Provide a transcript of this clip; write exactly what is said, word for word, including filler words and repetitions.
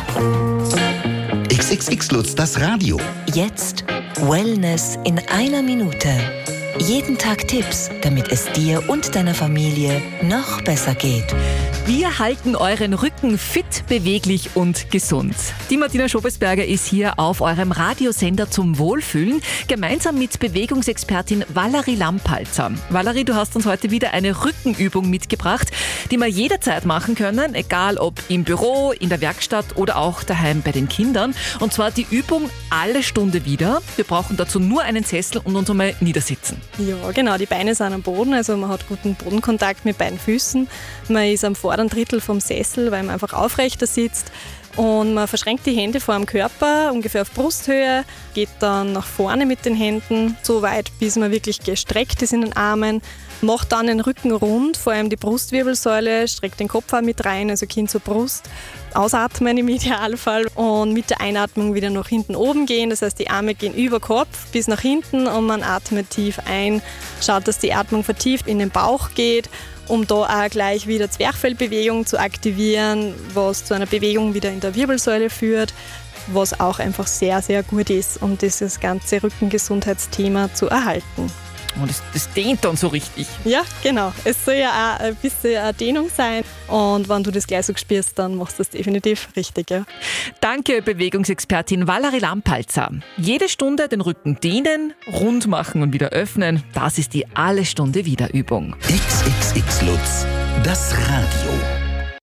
X X X Lutz, das Radio. Jetzt Wellness in einer Minute. Jeden Tag Tipps, damit es dir und deiner Familie noch besser geht. Wir halten euren Rücken fit, beweglich und gesund. Die Martina Schobesberger ist hier auf eurem Radiosender zum Wohlfühlen, gemeinsam mit Bewegungsexpertin Valerie Lampalzer. Valerie, du hast uns heute wieder eine Rückenübung mitgebracht, die wir jederzeit machen können, egal ob im Büro, in der Werkstatt oder auch daheim bei den Kindern. Und zwar die Übung alle Stunde wieder. Wir brauchen dazu nur einen Sessel und uns einmal niedersitzen. Ja, genau. Die Beine sind am Boden, also man hat guten Bodenkontakt mit beiden Füßen. Man ist am vorderen Drittel vom Sessel, weil man einfach aufrechter sitzt. Und man verschränkt die Hände vor dem Körper, ungefähr auf Brusthöhe, geht dann nach vorne mit den Händen, so weit, bis man wirklich gestreckt ist in den Armen. Macht dann den Rücken rund, vor allem die Brustwirbelsäule, streckt den Kopf auch mit rein, also Kinn zur Brust. Ausatmen im Idealfall und mit der Einatmung wieder nach hinten oben gehen. Das heißt, die Arme gehen über Kopf bis nach hinten und man atmet tief ein. Schaut, dass die Atmung vertieft in den Bauch geht, um da auch gleich wieder Zwerchfellbewegung zu aktivieren, was zu einer Bewegung wieder in der Wirbelsäule führt, was auch einfach sehr, sehr gut ist, um dieses ganze Rückengesundheitsthema zu erhalten. Und das, das dehnt dann so richtig. Ja, genau. Es soll ja auch ein bisschen eine Dehnung sein. Und wenn du das gleich so spürst, dann machst du das definitiv richtig. Ja. Danke, Bewegungsexpertin Valerie Lampalzer. Jede Stunde den Rücken dehnen, rund machen und wieder öffnen. Das ist die Alle Stunde wieder Übung. X X X Lutz, das Radio.